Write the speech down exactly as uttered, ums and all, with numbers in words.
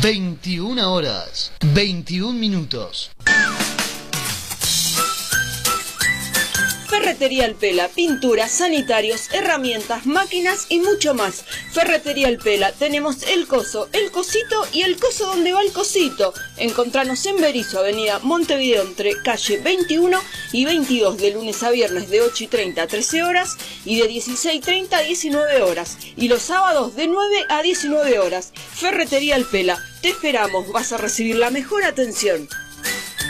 veintiuna horas, veintiún minutos. Ferretería El Pela, pinturas, sanitarios, herramientas, máquinas y mucho más. Ferretería El Pela, tenemos el coso, el cosito y el coso donde va el cosito. Encontranos en Berisso, avenida Montevideo, entre calle veintiuno y veintidós, de lunes a viernes de ocho y treinta a trece horas y de dieciséis y treinta a diecinueve horas. Y los sábados de nueve a diecinueve horas. Ferretería El Pela, te esperamos, vas a recibir la mejor atención.